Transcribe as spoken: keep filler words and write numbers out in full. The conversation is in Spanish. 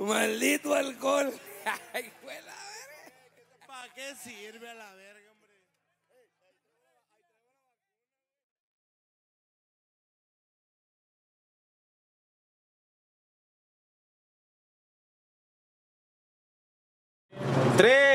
Maldito alcohol. Ay, fue la verga. ¿Para qué sirve a la verga, hombre? Tres.